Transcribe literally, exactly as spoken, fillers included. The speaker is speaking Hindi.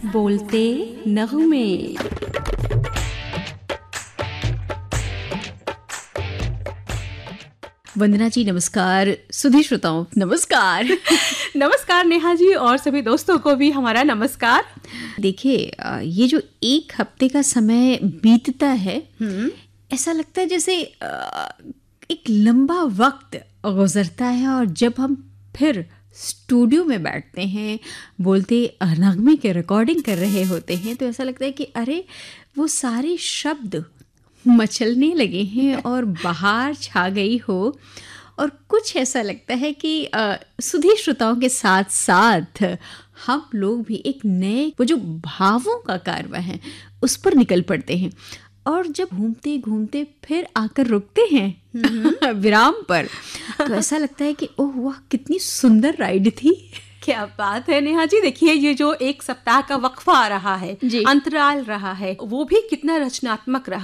बोलते नगमे। वंदना जी नमस्कार, सुधी श्रोताओं नमस्कार। नमस्कार नेहा जी, और सभी दोस्तों को भी हमारा नमस्कार। देखिए, ये जो एक हफ्ते का समय बीतता है, ऐसा लगता है जैसे एक लंबा वक्त गुजरता है, और जब हम फिर स्टूडियो में बैठते हैं, बोलते नगमे के रिकॉर्डिंग कर रहे होते हैं, तो ऐसा लगता है कि अरे वो सारे शब्द मचलने लगे हैं और बाहर छा गई हो। और कुछ ऐसा लगता है कि सुधी श्रोताओं के साथ साथ हम लोग भी एक नए वो जो भावों का कारवां है उस पर निकल पड़ते हैं, और जब घूमते घूमते फिर आकर रुकते हैं विराम पर, तो ऐसा लगता है कि ओह वाह, कितनी सुंदर राइड थी। क्या बात है नेहा जी। देखिए, ये जो एक सप्ताह का वक्फा रहा है, अंतराल रहा है, वो भी कितना रचनात्मक रहा।